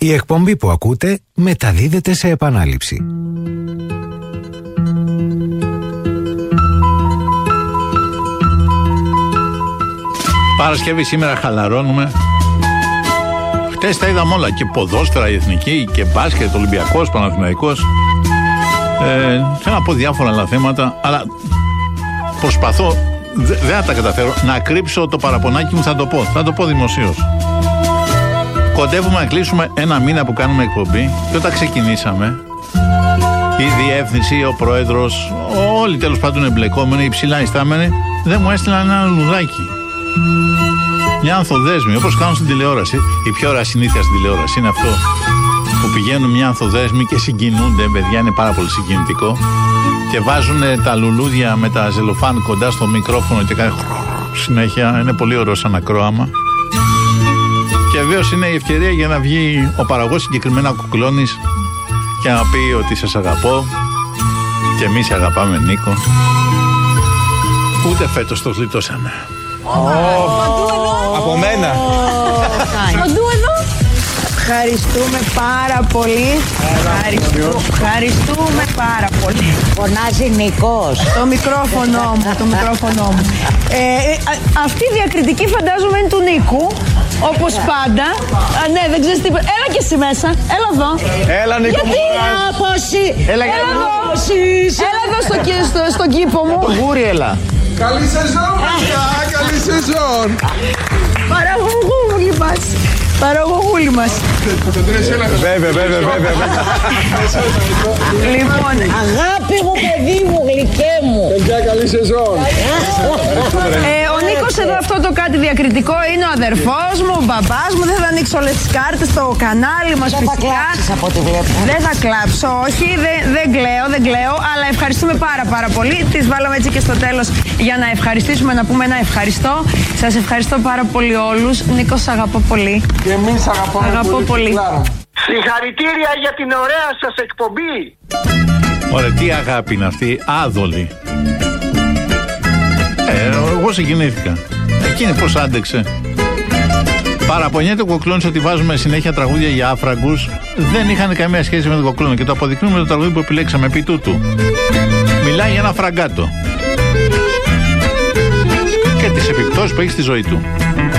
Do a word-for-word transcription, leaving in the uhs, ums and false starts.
Η εκπομπή που ακούτε μεταδίδεται σε επανάληψη. Παρασκευή σήμερα, χαλαρώνουμε. Χτες τα είδαμε όλα, και ποδόσφαιρα η εθνική, και μπάσκετ, Ολυμπιακός, Παναθηναϊκός. Ε, θέλω να πω διάφορα άλλα θέματα, αλλά προσπαθώ, δε, δεν θα τα καταφέρω, να κρύψω το παραπονάκι μου, θα το πω, θα το πω δημοσίως. Κοντεύουμε να κλείσουμε ένα μήνα που κάνουμε εκπομπή, και όταν ξεκινήσαμε, η διεύθυνση, ο πρόεδρος, όλοι τέλος πάντων εμπλεκόμενοι, οι ψηλά ιστάμενοι, δεν μου έστειλαν ένα λουδάκι. Μια ανθοδέσμη, όπως κάνουν στην τηλεόραση. Η πιο ωραία συνήθεια στην τηλεόραση είναι αυτό. Που πηγαίνουν μια ανθοδέσμη και συγκινούνται, παιδιά, είναι πάρα πολύ συγκινητικό. Και βάζουν τα λουλούδια με τα ζελοφάν κοντά στο μικρόφωνο και κάνει συνέχεια. Είναι πολύ ωραίο σαν ακρόαμα. Και βεβαίως είναι η ευκαιρία για να βγει ο παραγωγός, συγκεκριμένα ο Κουκλώνης, και να πει ότι σας αγαπώ. Και εμείς σε αγαπάμε, Νίκο. Ούτε φέτος το γλιτώσαμε. Από μένα. Κοντού εδώ. Ευχαριστούμε πάρα πολύ. Ευχαριστούμε πάρα πολύ. Φωνάζει Νικός. Το μικρόφωνο μου, το μικρόφωνο μου. Ε, αυτή η διακριτική φαντάζομαι είναι του Νίκου. Όπως πάντα. Α, ναι, δεν ξέρεις τι. Έλα και εσύ μέσα. Έλα εδώ. Έλα, Νίκο. Γιατί Απόσυ. Έλα, έλα εδώ. Έλα εδώ στο, στο, στον κήπο μου. Το γούρι, έλα. Καλή σεζόν, παιδιά! Καλή σεζόν! Παραγωγούλη μας. Παραγωγούλη μας. Βέβαια, βέβαια, βέβαια. Λοιπόν, Αγάπη μου, παιδί μου, γλυκέ μου. Παιδιά, καλή σεζόν! ε, ο Νίκος εδώ, αυτό το κάτι διακριτικό, είναι ο αδερφός μου, ο μπαμπάς μου. Δεν θα ανοίξω όλες τις κάρτες στο κανάλι μας, Δεν θα φυσικά. κλάψεις από ό,τι βλέπω. Δεν θα κλάψω, όχι, δεν, δεν κλαίω, δεν κλαίω, αλλά ευχαριστούμε πάρα πάρα πολύ. Τις βάλαμε έτσι και στο τέλος για να ευχαριστήσουμε, να πούμε ένα ευχαριστώ. Σας ευχαριστώ πάρα πολύ όλους. Νίκο, σ' αγαπώ πολύ. Και εμείς αγαπάμε Αγαπώ πολύ. πολύ. Συγχαρητήρια για την ωραία σας εκπομπή. Ωραία, τι αγάπη είναι αυτή, άδολη. Ε, εγώ συγκινήθηκα. Εκείνη πώς άντεξε. Παραπονιέται ο Κοκλώνης ότι βάζουμε συνέχεια τραγούδια για άφραγκους. Δεν είχαν καμία σχέση με τον Κοκλώνη και το αποδεικνύουμε το τραγούδι που επιλέξαμε επί τούτου. Μιλάει για ένα φραγκάτο και τις επιπτώσεις που έχει στη ζωή του.